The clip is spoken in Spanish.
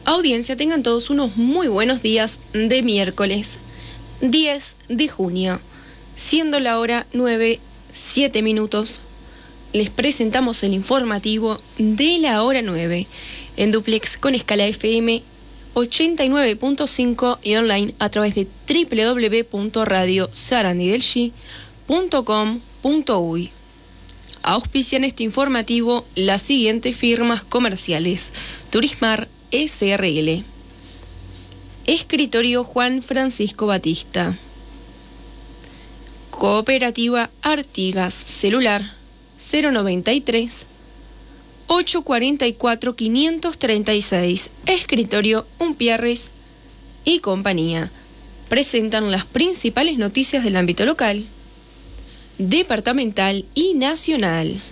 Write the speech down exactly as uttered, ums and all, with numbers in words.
Audiencia, tengan todos unos muy buenos días de miércoles diez de junio. Siendo la hora nueve, siete minutos, les presentamos el informativo de la hora nueve en duplex con escala F M ochenta y nueve punto cinco y online a través de doble u doble u doble u punto radio sarandidelgi punto com punto uy. Auspician este informativo las siguientes firmas comerciales: Turismar S R L, Escritorio Juan Francisco Batista, Cooperativa Artigas, celular cero noventa y tres, ochocientos cuarenta y cuatro, quinientos treinta y seis, Escritorio Umpierres y compañía. Presentan las principales noticias del ámbito local, departamental y nacional.